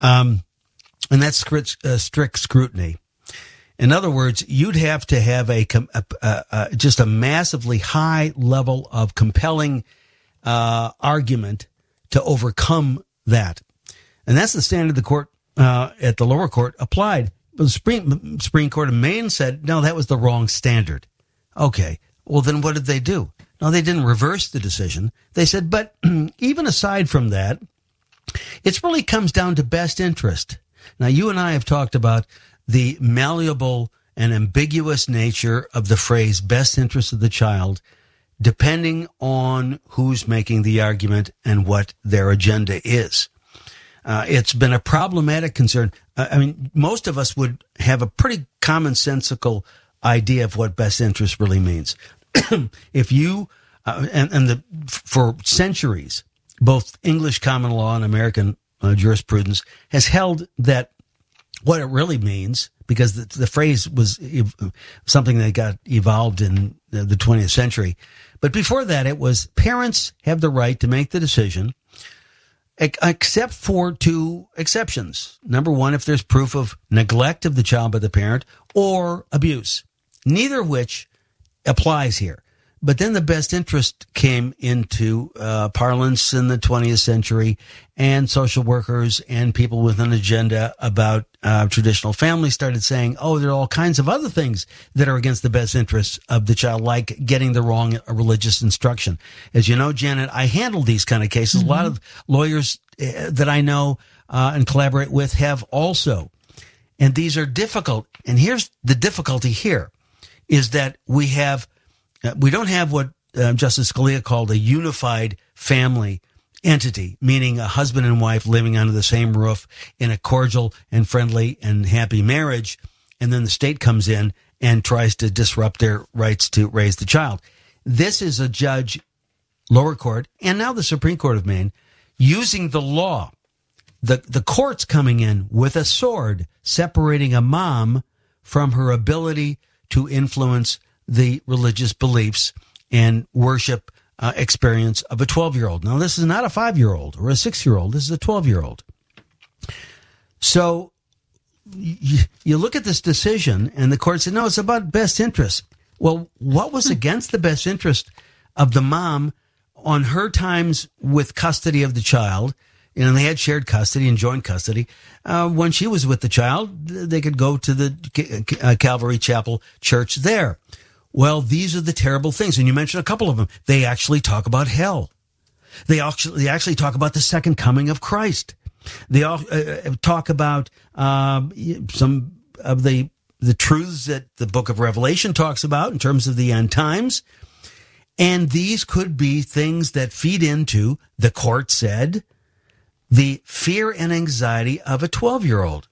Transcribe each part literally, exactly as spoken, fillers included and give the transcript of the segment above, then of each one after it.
Um, and that's strict, uh, strict scrutiny. In other words, you'd have to have a, a, a, a just a massively high level of compelling uh, argument to overcome that. And that's the standard the court uh, at the lower court applied. But the Supreme, Supreme Court of Maine said, no, that was the wrong standard. Okay, well, then what did they do? No, they didn't reverse the decision. They said, but even aside from that, it really comes down to best interest. Now, you and I have talked about the malleable and ambiguous nature of the phrase best interest of the child, depending on who's making the argument and what their agenda is. Uh, it's been a problematic concern. Uh, I mean, most of us would have a pretty commonsensical idea of what best interest really means. If you, uh, and, and the, for centuries, both English common law and American uh, jurisprudence has held that what it really means, because the, the phrase was ev- something that got evolved in the twentieth century. But before that, it was parents have the right to make the decision, except for two exceptions. Number one, if there's proof of neglect of the child by the parent or abuse, neither of which applies here. But then the best interest came into uh, parlance in the twentieth century, and social workers and people with an agenda about uh, traditional families started saying, oh, there are all kinds of other things that are against the best interests of the child, like getting the wrong religious instruction. As you know, Janet, I handle these kind of cases. Mm-hmm. A lot of lawyers uh, that I know uh, and collaborate with have also. And these are difficult. And here's the difficulty here, is that we have Uh, we don't have what uh, Justice Scalia called a unified family entity, meaning a husband and wife living under the same roof in a cordial and friendly and happy marriage, and then the state comes in and tries to disrupt their rights to raise the child. This is a judge, lower court, and now the Supreme Court of Maine, using the law, the, the courts coming in with a sword, separating a mom from her ability to influence the religious beliefs and worship uh, experience of a twelve-year-old. Now, this is not a five-year-old or a six-year-old. This is a twelve-year-old. So you, you look at this decision, and the court said, no, it's about best interest. Well, what was against the best interest of the mom on her times with custody of the child? You know, they had shared custody and joint custody. Uh, when she was with the child, they could go to the uh, Calvary Chapel Church there. Well, these are the terrible things. And you mentioned a couple of them. They actually talk about hell. They actually, they actually talk about the second coming of Christ. They all uh, talk about um, some of the the truths that the book of Revelation talks about in terms of the end times. And these could be things that feed into, the court said, the fear and anxiety of a twelve-year-old.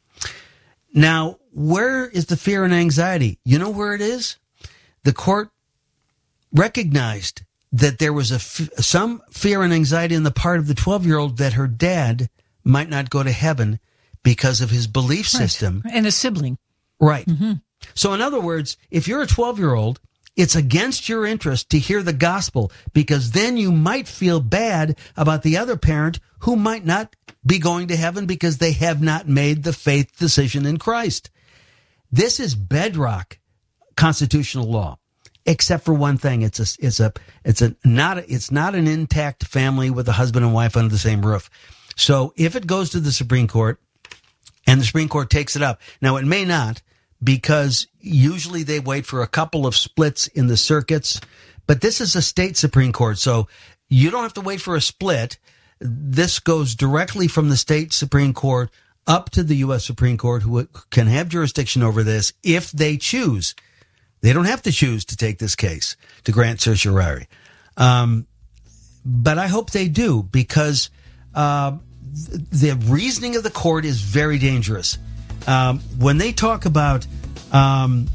Now, where is the fear and anxiety? You know where it is? The court recognized that there was a f- some fear and anxiety on the part of the twelve-year-old that her dad might not go to heaven because of his belief system. Right. And a sibling. Right. Mm-hmm. So in other words, if you're a twelve-year-old, it's against your interest to hear the gospel, because then you might feel bad about the other parent who might not be going to heaven because they have not made the faith decision in Christ. This is bedrock constitutional law, except for one thing. It's a, it's a, it's a, not, a, it's not an intact family with a husband and wife under the same roof. So if it goes to the Supreme Court and the Supreme Court takes it up, now it may not, because usually they wait for a couple of splits in the circuits, but this is a state Supreme Court, so you don't have to wait for a split. This goes directly from the state Supreme Court up to the U S Supreme Court, who can have jurisdiction over this if they choose. They don't have to choose to take this case to grant certiorari. Um, but I hope they do, because uh, the reasoning of the court is very dangerous. Um, when they talk about um,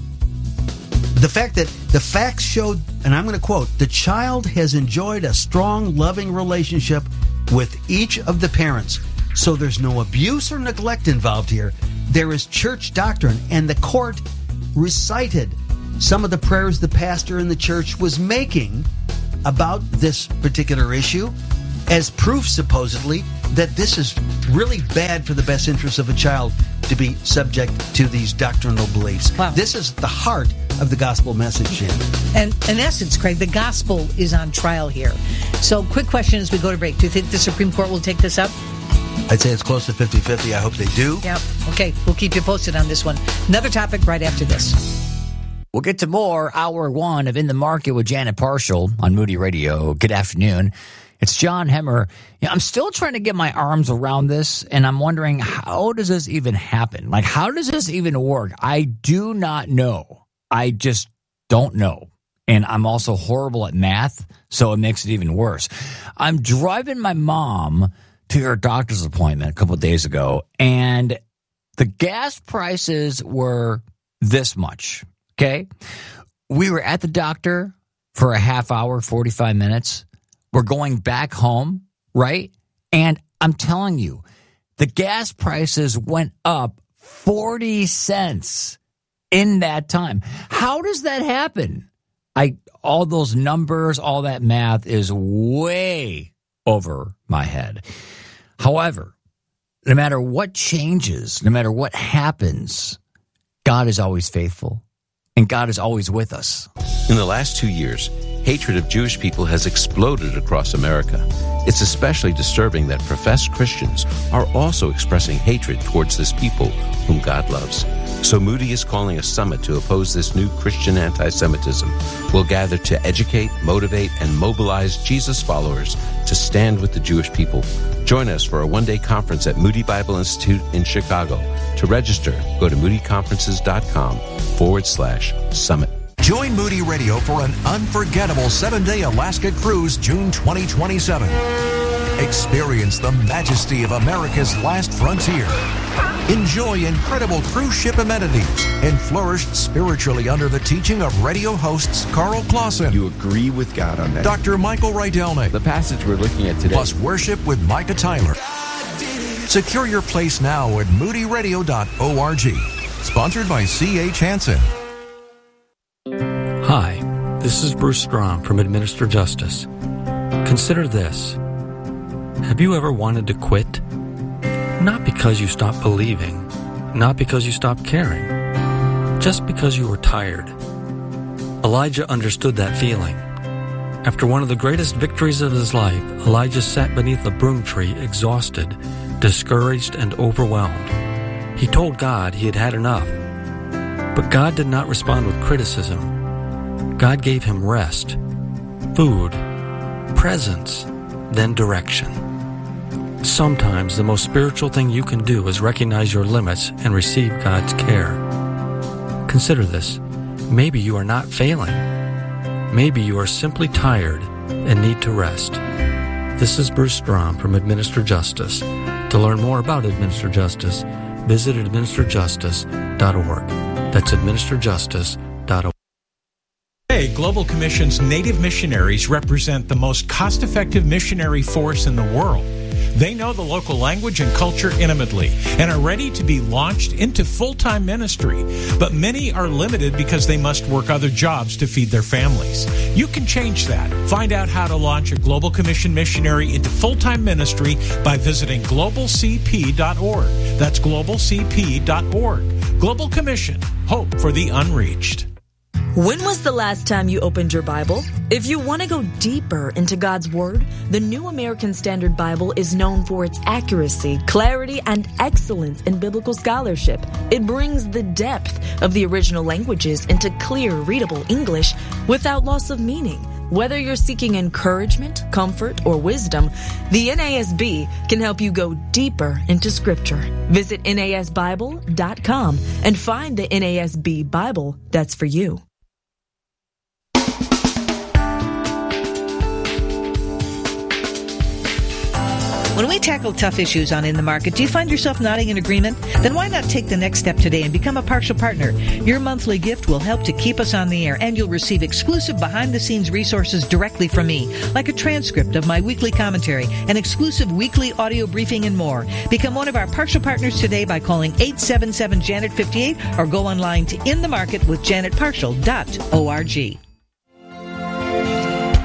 the fact that the facts showed, and I'm going to quote, the child has enjoyed a strong, loving relationship with each of the parents. So there's no abuse or neglect involved here. There is church doctrine, and the court recited some of the prayers the pastor in the church was making about this particular issue as proof, supposedly, that this is really bad for the best interests of a child to be subject to these doctrinal beliefs. Wow. This is the heart of the gospel message, Jan. And in essence, Craig, the gospel is on trial here. So quick question as we go to break. Do you think the Supreme Court will take this up? I'd say it's close to fifty-fifty. I hope they do. Yeah. Okay. We'll keep you posted on this one. Another topic right after this. We'll get to more hour one of In the Market with Janet Parshall on Moody Radio. Good afternoon. It's John Hemmer. You know, I'm still trying to get my arms around this, and I'm wondering, how does this even happen? Like, how does this even work? I do not know. I just don't know. And I'm also horrible at math, so it makes it even worse. I'm driving my mom to her doctor's appointment a couple of days ago, and the gas prices were this much. Okay, we were at the doctor for a half hour, forty-five minutes. We're going back home, right? And I'm telling you, the gas prices went up forty cents in that time. How does that happen? I all those numbers, all that math is way over my head. However, no matter what changes, no matter what happens, God is always faithful. And God is always with us. In the last two years, hatred of Jewish people has exploded across America. It's especially disturbing that professed Christians are also expressing hatred towards this people whom God loves. So Moody is calling a summit to oppose this new Christian anti-Semitism. We'll gather to educate, motivate, and mobilize Jesus followers to stand with the Jewish people. Join us for a one-day conference at Moody Bible Institute in Chicago. To register, go to moodyconferences.com forward slash summit. Join Moody Radio for an unforgettable seven-day Alaska cruise June twenty twenty-seven. Experience the majesty of America's last frontier. Enjoy incredible cruise ship amenities and flourish spiritually under the teaching of radio hosts Carl Clausen. You agree with God on that. Doctor Michael Rydelnik. The passage we're looking at today. Plus worship with Micah Tyler. Secure your place now at moody radio dot org. Sponsored by C H Hansen. Hi, this is Bruce Strom from Administer Justice. Consider this. Have you ever wanted to quit? Not because you stopped believing, not because you stopped caring, just because you were tired. Elijah understood that feeling. After one of the greatest victories of his life, Elijah sat beneath a broom tree, exhausted, discouraged, and overwhelmed. He told God he had had enough. But God did not respond with criticism. God gave him rest, food, presence, then direction. Sometimes the most spiritual thing you can do is recognize your limits and receive God's care. Consider this. Maybe you are not failing. Maybe you are simply tired and need to rest. This is Bruce Strom from Administer Justice. To learn more about Administer Justice, visit administer justice dot org. That's administer justice dot org. Today, Global Commission's Native missionaries represent the most cost-effective missionary force in the world. They know the local language and culture intimately and are ready to be launched into full-time ministry. But many are limited because they must work other jobs to feed their families. You can change that. Find out how to launch a Global Commission missionary into full-time ministry by visiting global c p dot org. That's global c p dot org. Global Commission. Hope for the unreached. When was the last time you opened your Bible? If you want to go deeper into God's Word, the New American Standard Bible is known for its accuracy, clarity, and excellence in biblical scholarship. It brings the depth of the original languages into clear, readable English without loss of meaning. Whether you're seeking encouragement, comfort, or wisdom, the N A S B can help you go deeper into Scripture. Visit N A S Bible dot com and find the N A S B Bible that's for you. When we tackle tough issues on In the Market, do you find yourself nodding in agreement? Then why not take the next step today and become a partial partner? Your monthly gift will help to keep us on the air, and you'll receive exclusive behind-the-scenes resources directly from me, like a transcript of my weekly commentary, an exclusive weekly audio briefing, and more. Become one of our partial partners today by calling eight seven seven Janet fifty-eight or go online to in the market with janet partial dot org.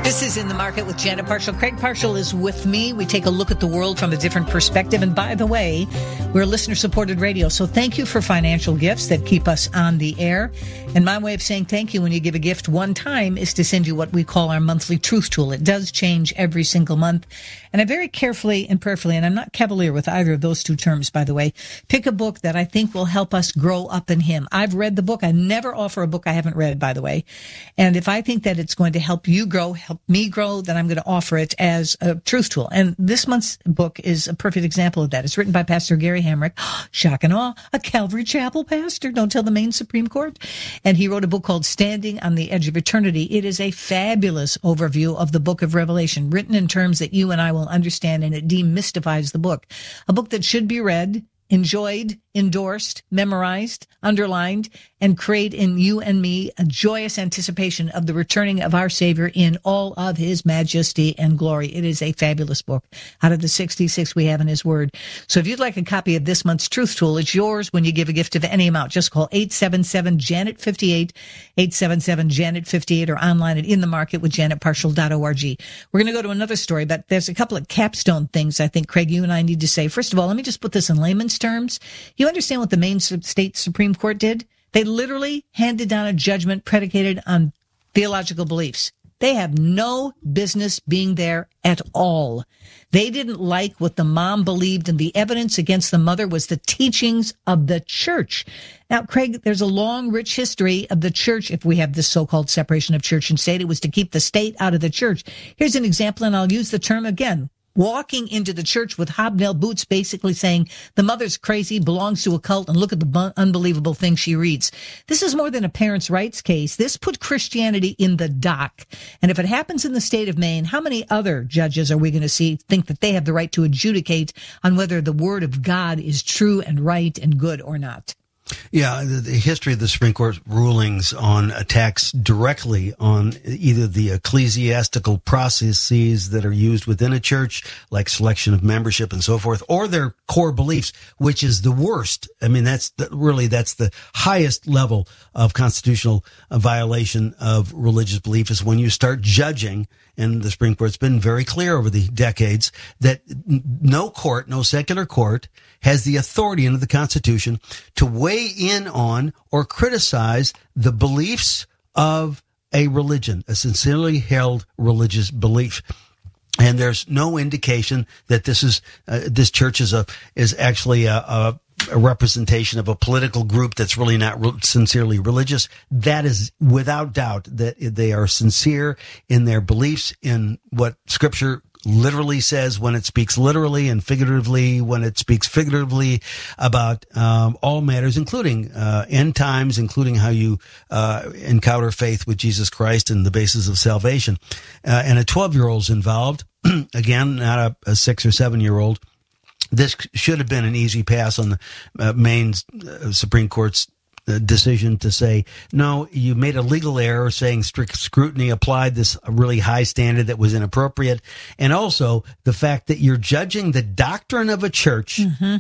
This is In the Market with Janet Parshall. Craig Parshall is with me. We take a look at the world from a different perspective. And by the way, we're listener-supported radio, so thank you for financial gifts that keep us on the air. And my way of saying thank you when you give a gift one time is to send you what we call our monthly truth tool. It does change every single month. And I very carefully and prayerfully, and I'm not cavalier with either of those two terms, by the way, pick a book that I think will help us grow up in Him. I've read the book. I never offer a book I haven't read, by the way. And if I think that it's going to help you grow, help me grow, then I'm going to offer it as a truth tool. And this month's book is a perfect example of that. It's written by Pastor Gary Hamrick. Shock and awe, a Calvary Chapel pastor. Don't tell the Maine Supreme Court. And he wrote a book called Standing on the Edge of Eternity. It is a fabulous overview of the book of Revelation, written in terms that you and I will understand, and it demystifies the book. A book that should be read, enjoyed, endorsed, memorized, underlined, and create in you and me a joyous anticipation of the returning of our Savior in all of His majesty and glory. It is a fabulous book out of the sixty-six we have in His Word. So if you'd like a copy of this month's Truth Tool, it's yours when you give a gift of any amount. Just call eight seven seven, Janet fifty-eight, eight seven seven, Janet fifty-eight, or online at in the market with janet parshall dot org. We're going to go to another story, but there's a couple of capstone things I think, Craig, you and I need to say. First of all, let me just put this in layman's terms. You understand what the Maine State Supreme Court did? They literally handed down a judgment predicated on theological beliefs. They have no business being there at all. They didn't like what the mom believed, and the evidence against the mother was the teachings of the church. Now, Craig, there's a long, rich history of the church. If we have this so-called separation of church and state, it was to keep the state out of the church. Here's an example, and I'll use the term again. Walking into the church with hobnail boots, basically saying the mother's crazy, belongs to a cult, and look at the bu- unbelievable things she reads. This is more than a parents' rights case. This put Christianity in the dock. And if it happens in the state of Maine, how many other judges are we going to see think that they have the right to adjudicate on whether the word of God is true and right and good or not? Yeah, the, the history of the Supreme Court rulings on attacks directly on either the ecclesiastical processes that are used within a church, like selection of membership and so forth, or their core beliefs, which is the worst. I mean, that's the, really, that's the highest level of constitutional violation of religious belief, is when you start judging. And the Supreme Court's been very clear over the decades that no court, no secular court, has the authority under the Constitution to weigh in on or criticize the beliefs of a religion, a sincerely held religious belief. And there's no indication that this is uh, this church is a is actually a, a a representation of a political group that's really not re- sincerely religious. That is without doubt that they are sincere in their beliefs in what Scripture literally says when it speaks literally, and figuratively when it speaks figuratively, about um, all matters, including uh, end times, including how you uh, encounter faith with Jesus Christ and the basis of salvation. Uh, and a twelve-year-old's involved, again, not a, a six or seven-year-old. This should have been an easy pass on the uh, Maine uh, Supreme Court's uh, decision to say, no, you made a legal error saying strict scrutiny applied this really high standard that was inappropriate. And also the fact that you're judging the doctrine of a church, mm-hmm.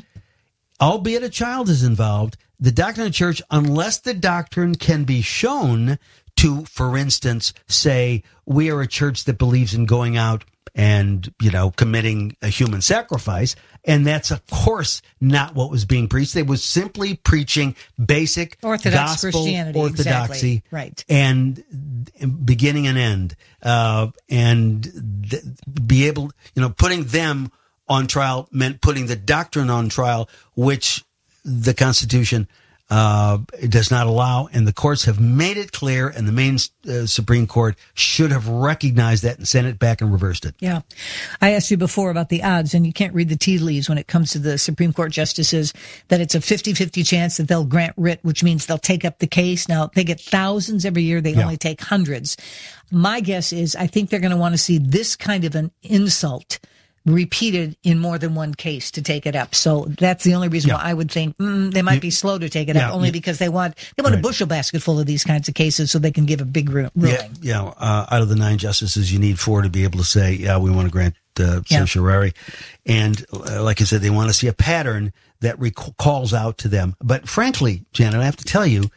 albeit a child is involved, the doctrine of the church, unless the doctrine can be shown to, for instance, say, we are a church that believes in going out and, you know, committing a human sacrifice. And that's, of course, not what was being preached. They was simply preaching basic Orthodox gospel Christianity, orthodoxy, exactly. Right. And beginning and end, uh, and th- be able, you know, putting them on trial meant putting the doctrine on trial, which the Constitution Uh, it does not allow, and the courts have made it clear, and the Maine uh, Supreme Court should have recognized that and sent it back and reversed it. Yeah. I asked you before about the odds, and you can't read the tea leaves when it comes to the Supreme Court justices, that it's a fifty-fifty chance that they'll grant writ, which means they'll take up the case. Now, they get thousands every year. They yeah. only take hundreds. My guess is I think they're going to want to see this kind of an insult repeated in more than one case to take it up. So that's the only reason yeah. why I would think mm, they might you, be slow to take it yeah, up, only yeah. because they want they want right. a bushel basket full of these kinds of cases so they can give a big ruling. Yeah, yeah. Uh, out of the nine justices, you need four to be able to say, yeah, we want to grant uh, yeah. certiorari. And uh, like I said, they want to see a pattern that rec- calls out to them. But frankly, Janet, I have to tell you,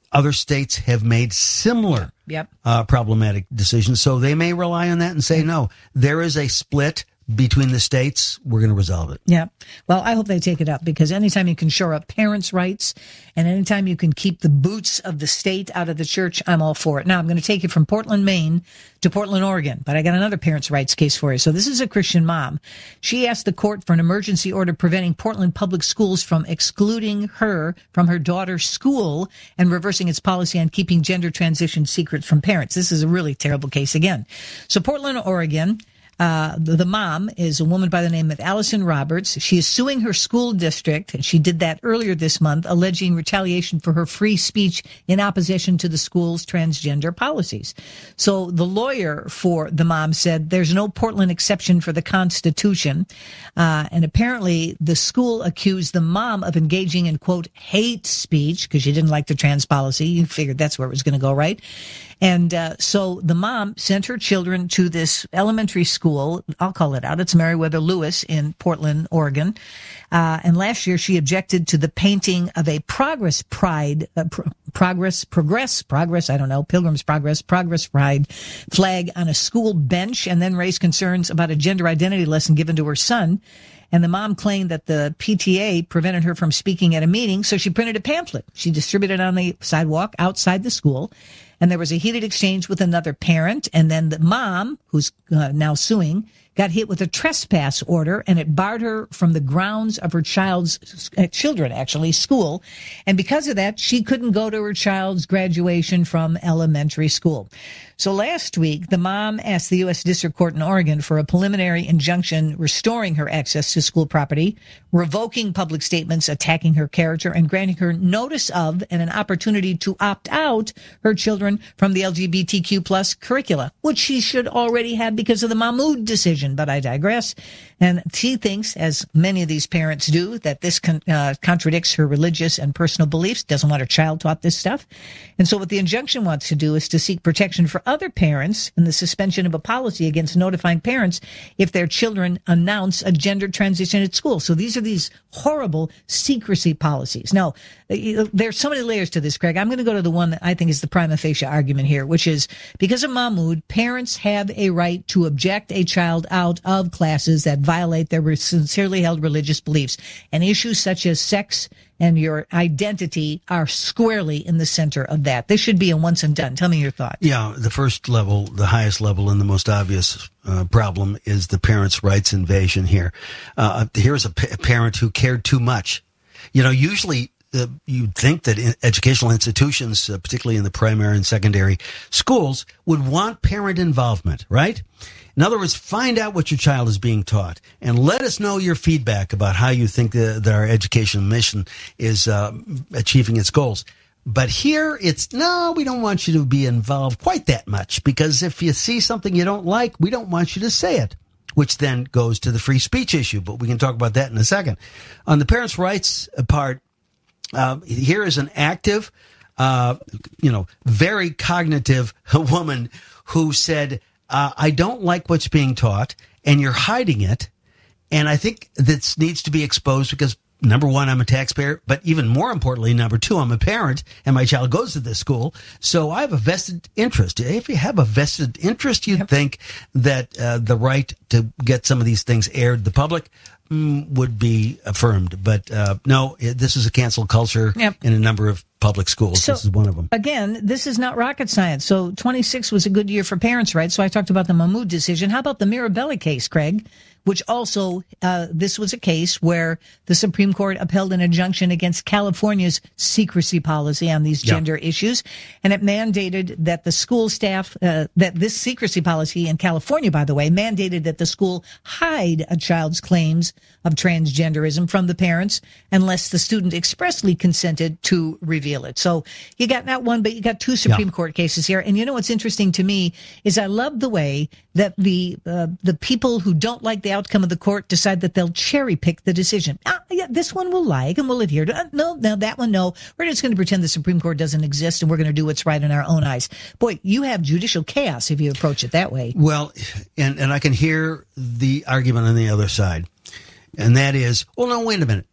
other states have made similar yep. uh, problematic decisions. So they may rely on that and say, no, there is a split between the states. We're going to resolve it. Yeah. Well, I hope they take it up, because anytime you can shore up parents' rights and anytime you can keep the boots of the state out of the church, I'm all for it. Now, I'm going to take it from Portland, Maine to Portland, Oregon, but I got another parents' rights case for you. So this is a Christian mom. She asked the court for an emergency order preventing Portland Public Schools from excluding her from her daughter's school and reversing its policy on keeping gender transition secrets from parents. This is a really terrible case again. So Portland, Oregon, Uh, the, the mom is a woman by the name of Allison Roberts. She is suing her school district, and she did that earlier this month, alleging retaliation for her free speech in opposition to the school's transgender policies. So the lawyer for the mom said there's no Portland exception for the Constitution. Uh, and apparently the school accused the mom of engaging in, quote, hate speech, because she didn't like the trans policy. You figured that's where it was going to go, right? And uh, so the mom sent her children to this elementary school. I'll call it out. It's Meriwether Lewis in Portland, Oregon. Uh, and last year she objected to the painting of a Progress Pride, uh, pro- Progress, Progress, Progress, I don't know, Pilgrim's Progress, Progress Pride flag on a school bench, and then raised concerns about a gender identity lesson given to her son. And the mom claimed that the P T A prevented her from speaking at a meeting, so she printed a pamphlet. She distributed it on the sidewalk outside the school. And there was a heated exchange with another parent. And then the mom, who's uh, now suing, got hit with a trespass order, and it barred her from the grounds of her child's uh, children, actually, school. And because of that, she couldn't go to her child's graduation from elementary school. So last week, the mom asked the U S District Court in Oregon for a preliminary injunction restoring her access to school property, revoking public statements attacking her character, and granting her notice of and an opportunity to opt out her children from the L G B T Q plus curricula, which she should already have because of the Mahmoud decision. But I digress. And she thinks, as many of these parents do, that this con- uh, contradicts her religious and personal beliefs, doesn't want her child taught this stuff. And so what the injunction wants to do is to seek protection for other parents and the suspension of a policy against notifying parents if their children announce a gender transition at school. So these are these horrible secrecy policies. Now, there's so many layers to this, Craig. I'm going to go to the one that I think is the prima facie argument here, which is because of Mahmoud, parents have a right to object a child out of classes that violate their sincerely held religious beliefs. And issues such as sex and your identity are squarely in the center of that. This should be a once and done. Tell me your thought. Yeah, the first level, the highest level, and the most obvious uh, problem is the parents' rights invasion here. Uh, here's a, pa- a parent who cared too much. You know, usually uh, you'd think that in educational institutions, uh, particularly in the primary and secondary schools, would want parent involvement, right? In other words, find out what your child is being taught and let us know your feedback about how you think that, that our educational mission is uh, achieving its goals. But here it's, no, we don't want you to be involved quite that much, because if you see something you don't like, we don't want you to say it, which then goes to the free speech issue. But we can talk about that in a second. On the parents' rights part, uh, here is an active, uh, you know, very cognitive woman who said, Uh, I don't like what's being taught, and you're hiding it. And I think this needs to be exposed because, number one, I'm a taxpayer, but even more importantly, number two, I'm a parent, and my child goes to this school. So I have a vested interest. If you have a vested interest, you'd yep. think that uh, the right to get some of these things aired to the public mm, would be affirmed. But uh, no, it, this is a cancel culture yep. in a number of public schools. So, this is one of them. Again, this is not rocket science. So twenty-six was a good year for parents' rights. So I talked about the Mahmoud decision. How about the Mirabelli case, Craig? Which also, uh, this was a case where the Supreme Court upheld an injunction against California's secrecy policy on these gender yeah. issues. And it mandated that the school staff, uh, that this secrecy policy in California, by the way, mandated that the school hide a child's claims of transgenderism from the parents unless the student expressly consented to reveal it. So you got not one, but you got two Supreme yeah. Court cases here. And you know what's interesting to me is I love the way that the uh, the people who don't like the outcome of the court decide that they'll cherry pick the decision. Ah, yeah, this one we'll like and we'll adhere to. Uh, no, no, that one, no. We're just going to pretend the Supreme Court doesn't exist and we're going to do what's right in our own eyes. Boy, you have judicial chaos if you approach it that way. Well, and, and I can hear the argument on the other side. And that is, well, no, wait a minute.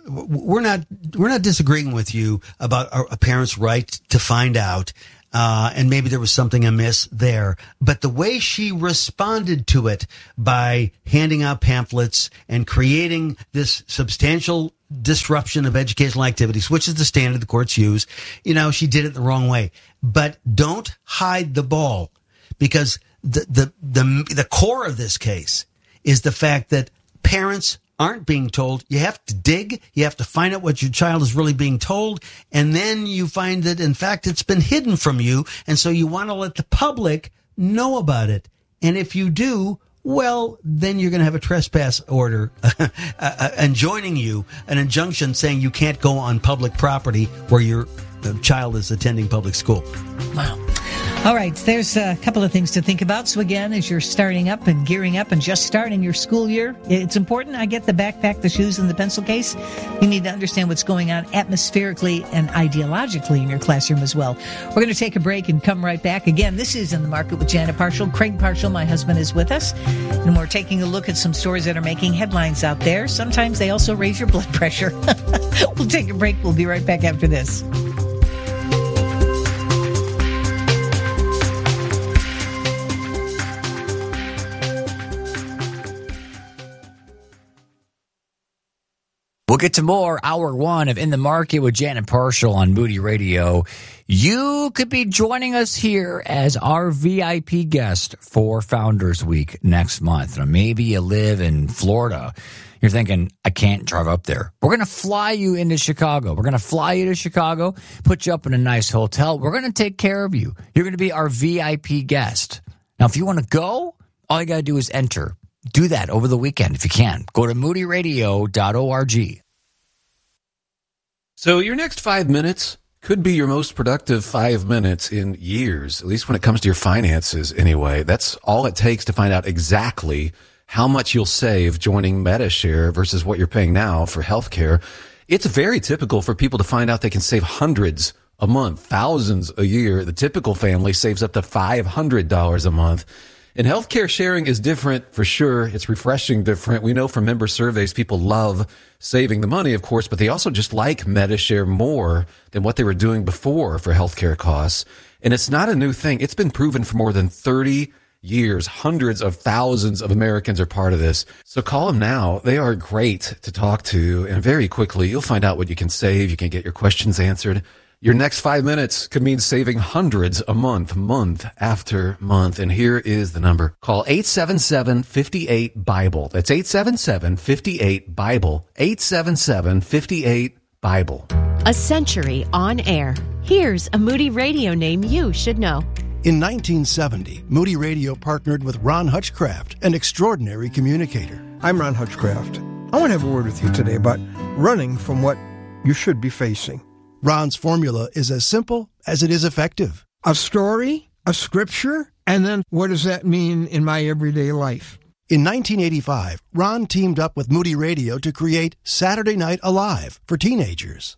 we're not we're not disagreeing with you about a, a parent's right to find out, uh, and maybe there was something amiss there. But the way she responded to it by handing out pamphlets and creating this substantial disruption of educational activities, which is the standard the courts use, you know, she did it the wrong way. But don't hide the ball, because the the the, the core of this case is the fact that parents aren't being told. You have to dig. You have to find out what your child is really being told. And then you find that, in fact, it's been hidden from you. And so you want to let the public know about it. And if you do, well, then you're going to have a trespass order uh, enjoining you, an injunction saying you can't go on public property where your child is attending public school. Wow. All right, there's a couple of things to think about. So again, as you're starting up and gearing up and just starting your school year, it's important. I get the backpack, the shoes, and the pencil case. You need to understand what's going on atmospherically and ideologically in your classroom as well. We're going to take a break and come right back. Again, this is In the Market with Janet Parshall. Craig Parshall, my husband, is with us. And we're taking a look at some stories that are making headlines out there. Sometimes they also raise your blood pressure. We'll take a break. We'll be right back after this. We'll get to more hour one of In the Market with Janet Parshall on Moody Radio. You could be joining us here as our V I P guest for Founders Week next month. Now, maybe you live in Florida. You're thinking, I can't drive up there. We're going to fly you into Chicago. We're going to fly you to Chicago, put you up in a nice hotel. We're going to take care of you. You're going to be our V I P guest. Now, if you want to go, all you got to do is enter. Do that over the weekend if you can. Go to moody radio dot org. So your next five minutes could be your most productive five minutes in years, at least when it comes to your finances anyway. That's all it takes to find out exactly how much you'll save joining Medi-Share versus what you're paying now for healthcare. It's very typical for people to find out they can save hundreds a month, thousands a year. The typical family saves up to five hundred dollars a month. And healthcare sharing is different for sure. It's refreshing different. We know from member surveys, people love saving the money, of course, but they also just like Medi-Share more than what they were doing before for healthcare costs. And it's not a new thing. It's been proven for more than thirty years. Hundreds of thousands of Americans are part of this. So call them now. They are great to talk to. And very quickly, you'll find out what you can save. You can get your questions answered. Your next five minutes could mean saving hundreds a month, month after month. And here is the number. Call eight seven seven, five eight, BIBLE. That's eight seven seven, five eight, BIBLE. eight seven seven, five eight, BIBLE. A century on air. Here's a Moody Radio name you should know. In nineteen seventy, Moody Radio partnered with Ron Hutchcraft, an extraordinary communicator. I'm Ron Hutchcraft. I want to have a word with you today about running from what you should be facing. Ron's formula is as simple as it is effective. A story, a scripture, and then what does that mean in my everyday life? In nineteen eighty-five, Ron teamed up with Moody Radio to create Saturday Night Alive for teenagers.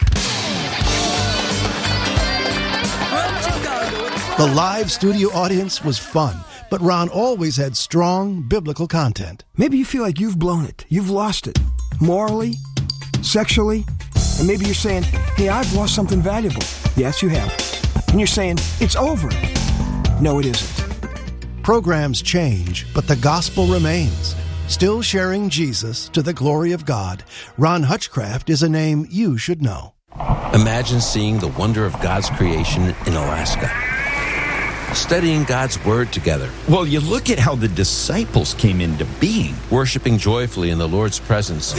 The live studio audience was fun, but Ron always had strong biblical content. Maybe you feel like you've blown it, you've lost it, morally, sexually, and maybe you're saying, hey, I've lost something valuable. Yes, you have. And you're saying, it's over. No, it isn't. Programs change, but the gospel remains. Still sharing Jesus to the glory of God, Ron Hutchcraft is a name you should know. Imagine seeing the wonder of God's creation in Alaska. Studying God's Word together. Well, you look at how the disciples came into being. Worshiping joyfully in the Lord's presence.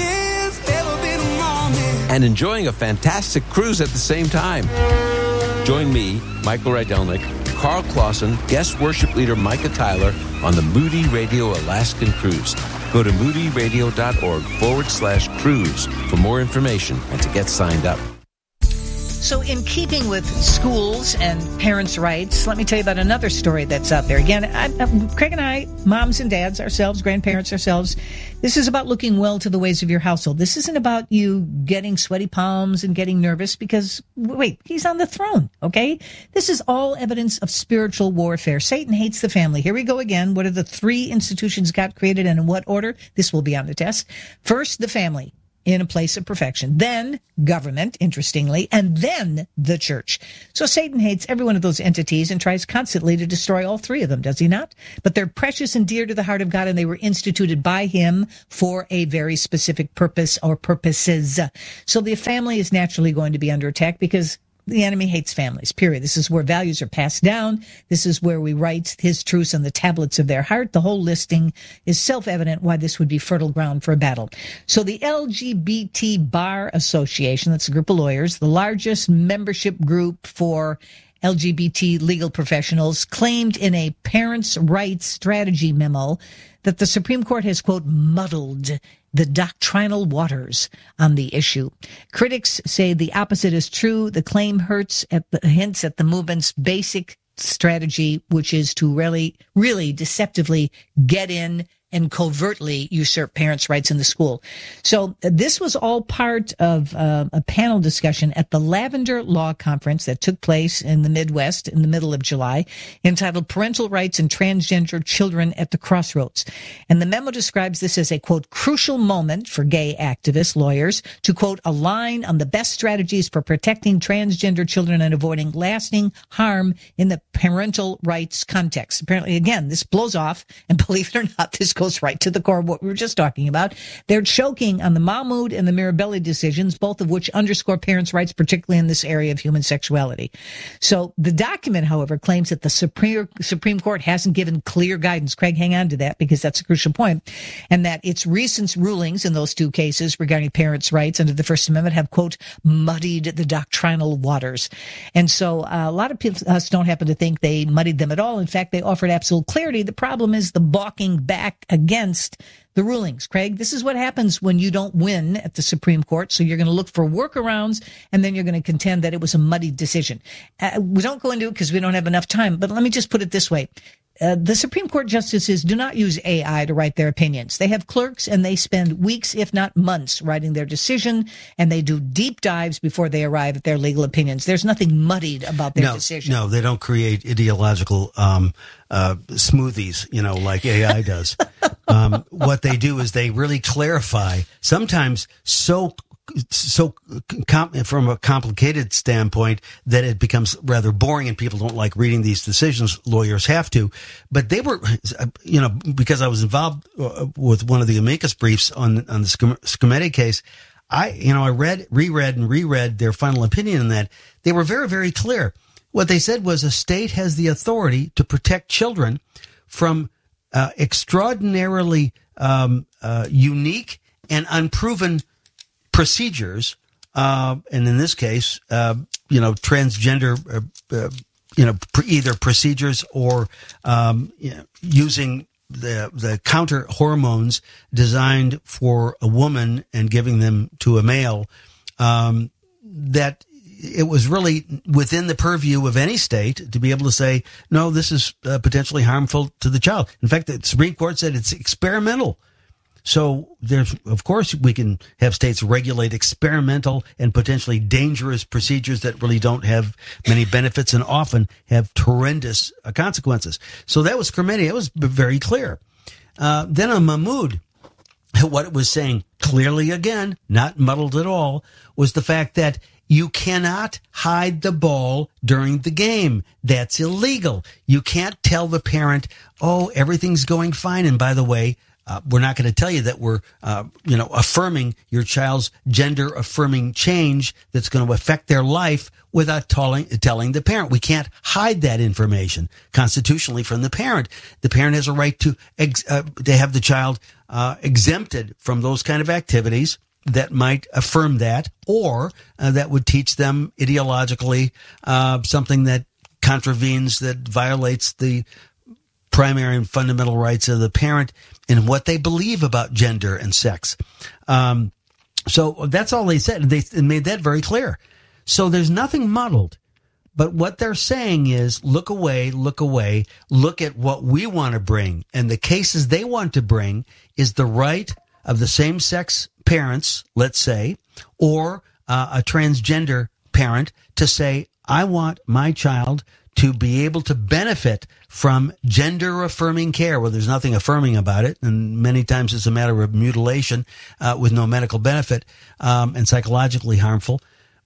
And enjoying a fantastic cruise at the same time. Join me, Michael Rydelnik, Carl Clausen, guest worship leader Micah Tyler on the Moody Radio Alaskan Cruise. Go to moody radio dot org forward slash cruise for more information and to get signed up. So in keeping with schools and parents' rights, let me tell you about another story that's out there. Again, I, I, Craig and I, moms and dads ourselves, grandparents ourselves, this is about looking well to the ways of your household. This isn't about you getting sweaty palms and getting nervous because, wait, he's on the throne, okay? This is all evidence of spiritual warfare. Satan hates the family. Here we go again. What are the three institutions God created and in what order? This will be on the test. First, the family. in a place of perfection, then government, interestingly, and then the church. So Satan hates every one of those entities and tries constantly to destroy all three of them, does he not? But they're precious and dear to the heart of God, and they were instituted by him for a very specific purpose or purposes. So the family is naturally going to be under attack because the enemy hates families, period. This is where values are passed down. This is where we write his truths on the tablets of their heart. The whole listing is self-evident why this would be fertile ground for a battle. So the L G B T Bar Association, that's a group of lawyers, the largest membership group for L G B T legal professionals, claimed in a parents' rights strategy memo that the Supreme Court has, quote, muddled the doctrinal waters on the issue. Critics say the opposite is true. The claim hurts at the hints at the movement's basic strategy, which is to really, really deceptively get in and covertly usurp parents' rights in the school. So uh, this was all part of uh, a panel discussion at the Lavender Law Conference that took place in the Midwest in the middle of July, entitled Parental Rights and Transgender Children at the Crossroads. And the memo describes this as a, quote, crucial moment for gay activists, lawyers, to, quote, align on the best strategies for protecting transgender children and avoiding lasting harm in the parental rights context. Apparently, again, this blows off, and believe it or not, this goes right to the core of what we were just talking about. They're choking on the Mahmoud and the Mirabelli decisions, both of which underscore parents' rights, particularly in this area of human sexuality. So the document, however, claims that the Supreme, Supreme Court hasn't given clear guidance. Craig, hang on to that because that's a crucial point. And that its recent rulings in those two cases regarding parents' rights under the First Amendment have, quote, muddied the doctrinal waters. And so uh, a lot of people, us don't happen to think they muddied them at all. In fact, they offered absolute clarity. The problem is the balking back against the rulings. Craig, this is what happens when you don't win at the Supreme Court. So you're going to look for workarounds, and then you're going to contend that it was a muddied decision. Uh, we don't go into it because we don't have enough time, but let me just put it this way. Uh, the Supreme Court justices do not use A I to write their opinions. They have clerks, and they spend weeks, if not months, writing their decision, and they do deep dives before they arrive at their legal opinions. There's nothing muddied about their no, decision. No, they don't create ideological um, uh, smoothies, you know, like A I does. um, what they do is they really clarify, sometimes so so com- from a complicated standpoint that it becomes rather boring and people don't like reading these decisions. Lawyers have to, but they were, you know, because I was involved with one of the amicus briefs on, on the Scometti case. I, you know, I read, reread and reread their final opinion in that. They were very, very clear. What they said was a state has the authority to protect children from uh, extraordinarily um, uh, unique and unproven procedures, uh, and in this case, uh, you know, transgender, uh, uh, you know, pr- either procedures or um, you know, using the the counter hormones designed for a woman and giving them to a male. Um, that it was really within the purview of any state to be able to say, no, this is uh, potentially harmful to the child. In fact, the Supreme Court said it's experimental. So there's, of course, we can have states regulate experimental and potentially dangerous procedures that really don't have many benefits and often have horrendous uh, consequences. So that was Scometti. It was very clear. Uh, then on Mahmoud, what it was saying clearly, again, not muddled at all, was the fact that you cannot hide the ball during the game. That's illegal. You can't tell the parent, oh, everything's going fine. And by the way, Uh, we're not going to tell you that we're, uh, you know, affirming your child's gender affirming change that's going to affect their life without telling, telling the parent. We can't hide that information constitutionally from the parent. The parent has a right to, ex- uh, to have the child, uh, exempted from those kind of activities that might affirm that, or uh, that would teach them ideologically, uh, something that contravenes, that violates the primary and fundamental rights of the parent and what they believe about gender and sex. Um, so that's all they said. They, they made that very clear. So there's nothing muddled. But what they're saying is, look away, look away, look at what we want to bring. And the cases they want to bring is the right of the same-sex parents, let's say, or uh, a transgender parent to say, I want my child to be able to benefit from gender-affirming care. Well, there's nothing affirming about it, and many times it's a matter of mutilation uh, with no medical benefit um, and psychologically harmful.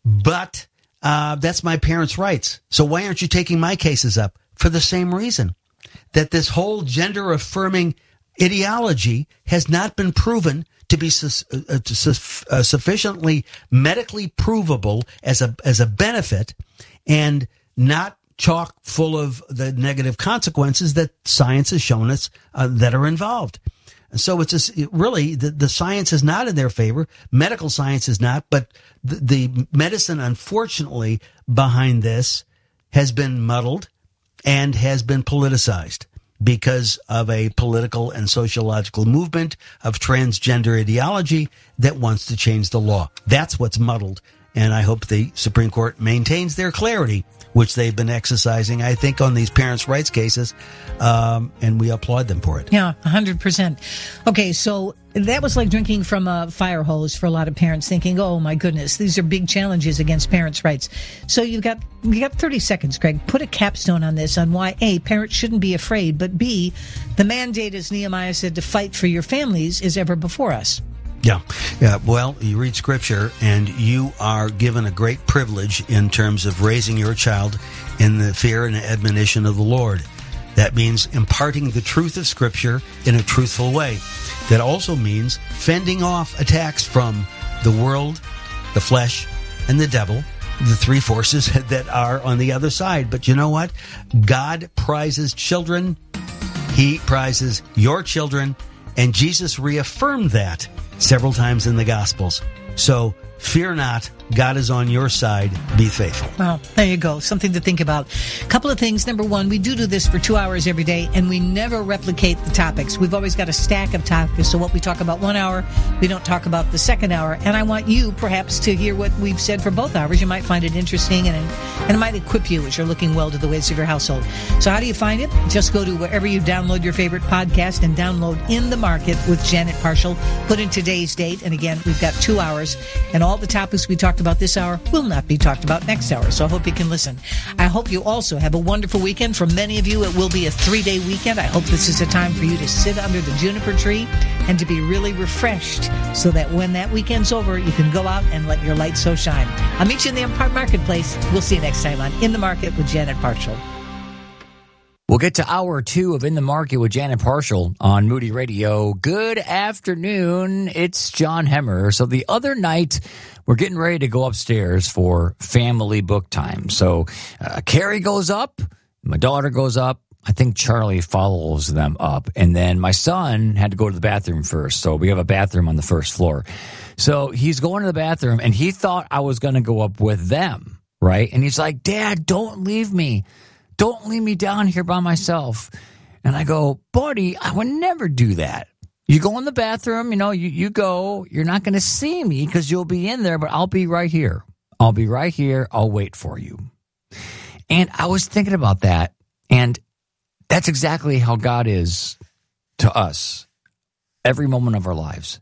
But uh, that's my parents' rights. So why aren't you taking my cases up? For the same reason, that this whole gender-affirming ideology has not been proven to be su- uh, to su- uh, sufficiently medically provable as a as a benefit, and not chock full of the negative consequences that science has shown us uh, that are involved. And so it's just, it really, the, the science is not in their favor. Medical science is not, but the, the medicine, unfortunately, behind this has been muddled and has been politicized because of a political and sociological movement of transgender ideology that wants to change the law. That's what's muddled. And I hope the Supreme Court maintains their clarity, which they've been exercising, I think, on these parents' rights cases, um, and we applaud them for it. Yeah, one hundred percent. Okay, so that was like drinking from a fire hose for a lot of parents, thinking, oh, my goodness, these are big challenges against parents' rights. So you've got, you got thirty seconds, Greg. Put a capstone on this, on why, A, parents shouldn't be afraid, but B, the mandate, as Nehemiah said, to fight for your families is ever before us. Yeah. Yeah. Well, you read scripture and you are given a great privilege in terms of raising your child in the fear and admonition of the Lord. That means imparting the truth of scripture in a truthful way. That also means fending off attacks from the world, the flesh, and the devil, the three forces that are on the other side. But you know what? God prizes children. He prizes your children. And Jesus reaffirmed that several times in the Gospels. So fear not, God is on your side. Be faithful. Well, there you go. Something to think about. A couple of things. Number one, we do do this for two hours every day, and we never replicate the topics. We've always got a stack of topics. So what we talk about one hour, we don't talk about the second hour. And I want you, perhaps, to hear what we've said for both hours. You might find it interesting, and, and it might equip you as you're looking well to the ways of your household. So how do you find it? Just go to wherever you download your favorite podcast and download In the Market with Janet Parshall. Put in today's date. And again, we've got two hours, and all the topics we talked about this hour will not be talked about next hour. So I hope you can listen. I hope you also have a wonderful weekend. For many of you, it will be a three-day weekend. I hope this is a time for you to sit under the juniper tree and to be really refreshed so that when that weekend's over, you can go out and let your light so shine. I'll meet you in the Empire Marketplace. We'll see you next time on In the Market with Janet Parshall. We'll get to hour two of In the Market with Janet Parshall on Moody Radio. Good afternoon. It's John Hemmer. So the other night, we're getting ready to go upstairs for family book time. So uh, Carrie goes up, my daughter goes up. I think Charlie follows them up. And then my son had to go to the bathroom first. So we have a bathroom on the first floor. So he's going to the bathroom, and he thought I was going to go up with them, right? And he's like, Dad, don't leave me. Don't leave me down here by myself. And I go, buddy, I would never do that. You go in the bathroom, you know, you, you go. You're not going to see me because you'll be in there, but I'll be right here. I'll be right here. I'll wait for you. And I was thinking about that, and that's exactly how God is to us every moment of our lives.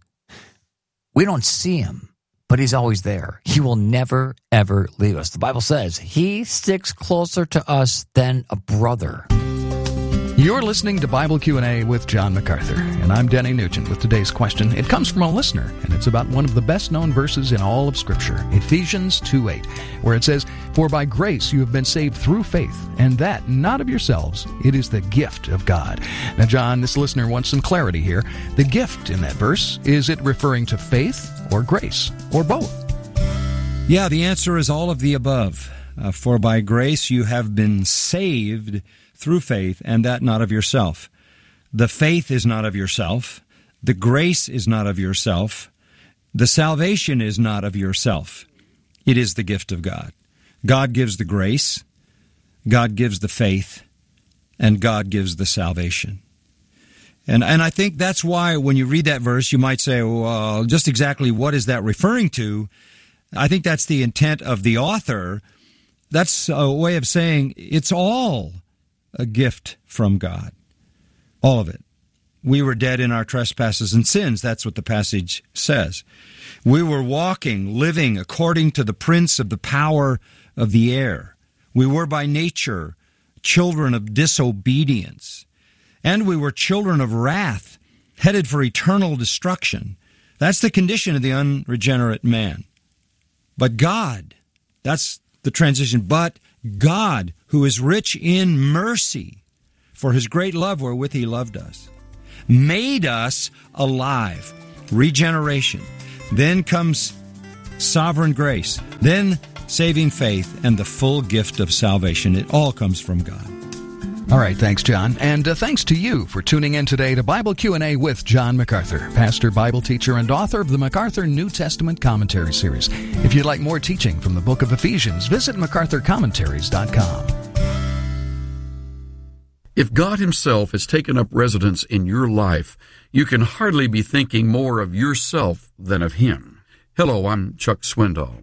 We don't see him, but he's always there. He will never, ever leave us. The Bible says he sticks closer to us than a brother. You're listening to Bible Q and A with John MacArthur, and I'm Denny Nugent with today's question. It comes from a listener, and it's about one of the best-known verses in all of Scripture, Ephesians two eight, where it says, For by grace you have been saved through faith, and that not of yourselves, it is the gift of God. Now, John, this listener wants some clarity here. The gift in that verse, is it referring to faith or grace, or both? Yeah, the answer is all of the above. Uh, For by grace you have been saved through faith, and that not of yourself. The faith is not of yourself. The grace is not of yourself. The salvation is not of yourself. It is the gift of God. God gives the grace, God gives the faith, and God gives the salvation. And and I think that's why when you read that verse, you might say, well, just exactly what is that referring to? I think that's the intent of the author. That's a way of saying it's all a gift from God. All of it. we were dead in our trespasses and sins. That's what the passage says. We were walking, living according to the prince of the power of the air. We were by nature children of disobedience, and we were children of wrath, headed for eternal destruction. That's the condition of the unregenerate man. But God, that's the transition, but God, who is rich in mercy, for his great love wherewith he loved us, made us alive. Regeneration. Then comes sovereign grace. Then saving faith and the full gift of salvation. It all comes from God. All right, thanks, John. And uh, thanks to you for tuning in today to Bible Q and A with John MacArthur, pastor, Bible teacher, and author of the MacArthur New Testament Commentary Series. If you'd like more teaching from the book of Ephesians, visit macarthur commentaries dot com. If God himself has taken up residence in your life, you can hardly be thinking more of yourself than of him. Hello, I'm Chuck Swindoll.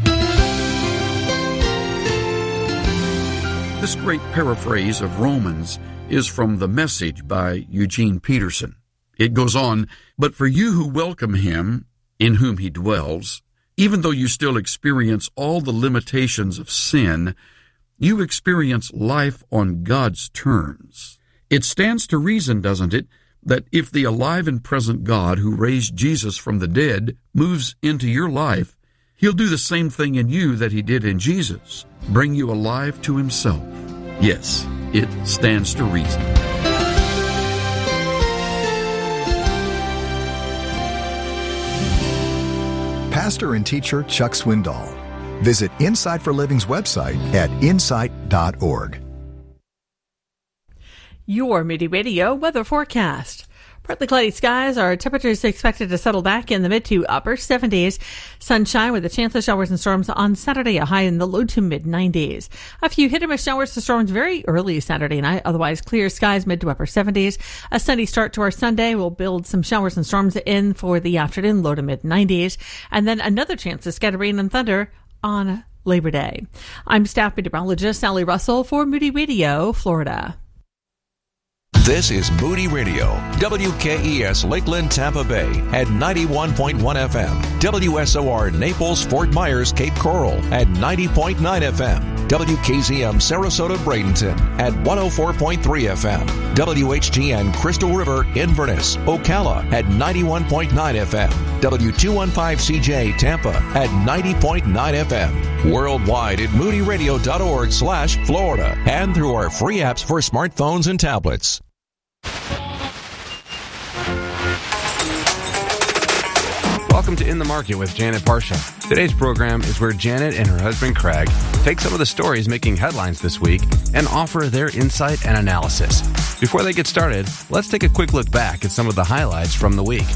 This great paraphrase of Romans is from The Message by Eugene Peterson. It goes on, "But for you who welcome him, in whom he dwells, even though you still experience all the limitations of sin, you experience life on God's terms. It stands to reason, doesn't it, that if the alive and present God who raised Jesus from the dead moves into your life, he'll do the same thing in you that he did in Jesus, bring you alive to himself. Yes, it stands to reason." Pastor and teacher Chuck Swindoll. Visit Insight for Living's website at insight dot org. Your Moody Radio weather forecast. Partly cloudy skies. Our temperatures expected to settle back in the mid to upper seventies. Sunshine with a chance of showers and storms on Saturday, a high in the low to mid nineties. A few hit and miss showers to storms very early Saturday night. Otherwise, clear skies, mid to upper seventies. A sunny start to our Sunday will build some showers and storms in for the afternoon, low to mid nineties. And then another chance of scattered rain and thunder on Labor Day. I'm staff meteorologist Sally Russell for Moody Radio, Florida. This is Moody Radio, W K E S Lakeland, Tampa Bay at ninety-one point one F M, W S O R Naples, Fort Myers, Cape Coral at ninety point nine F M, W K Z M Sarasota, Bradenton at one oh four point three F M, W H G N Crystal River, Inverness, Ocala at ninety-one point nine F M, W two fifteen C J Tampa at ninety point nine F M, worldwide at moody radio dot org slash Florida, and through our free apps for smartphones and tablets. Welcome to In the Market with Janet Parshall. Today's program is where Janet and her husband Craig take some of the stories making headlines this week and offer their insight and analysis. Before they get started, let's take a quick look back at some of the highlights from the week.